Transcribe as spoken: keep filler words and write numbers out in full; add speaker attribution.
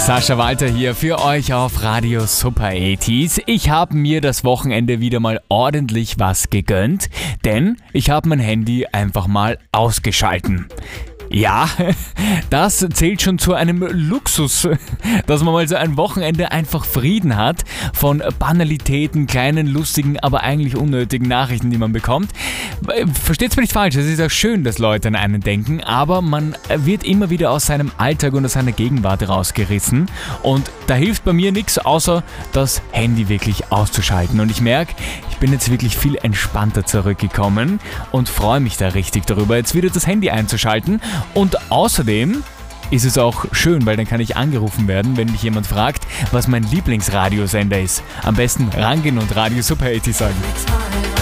Speaker 1: Sascha Walter hier für euch auf Radio Super achtzig. Ich habe mir das Wochenende wieder mal ordentlich was gegönnt, denn ich habe mein Handy einfach mal ausgeschalten. Ja, das zählt schon zu einem Luxus, dass man mal so ein Wochenende einfach Frieden hat von Banalitäten, kleinen, lustigen, aber eigentlich unnötigen Nachrichten, die man bekommt. Versteht's mir nicht falsch, es ist auch schön, dass Leute an einen denken, aber man wird immer wieder aus seinem Alltag und aus seiner Gegenwart rausgerissen und da hilft bei mir nichts, außer das Handy wirklich auszuschalten. Und ich merke, ich bin jetzt wirklich viel entspannter zurückgekommen und freue mich da richtig darüber, jetzt wieder das Handy einzuschalten. Und außerdem ist es auch schön, weil dann kann ich angerufen werden, wenn mich jemand fragt, was mein Lieblingsradiosender ist. Am besten rangehen und Radio Super achtzig sagen.